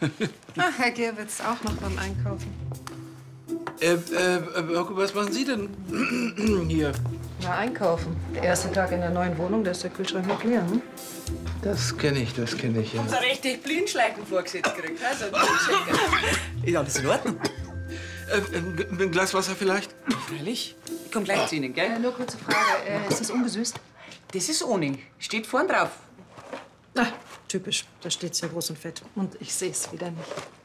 Ach, Herr Gierwitz, auch noch beim Einkaufen. Was machen Sie denn hier? Na, einkaufen. Der erste Tag in der neuen Wohnung, da ist der Kühlschrank noch leer, hm? Das kenne ich, ja. Haben Sie richtig Blindschleichen vorgesetzt gekriegt, also ist alles in Ordnung? Ein Glas Wasser vielleicht? Freilich. Ich komm gleich zu Ihnen, gell? Nur kurze Frage, ist das ungesüßt? Das ist ohne. Steht vorn drauf. Na, typisch. Da steht sehr groß und fett. Und ich sehe es wieder nicht.